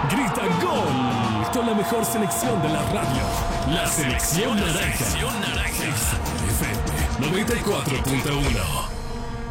Grita gol con la mejor selección de la radio. La selección naranja. FM 94.1.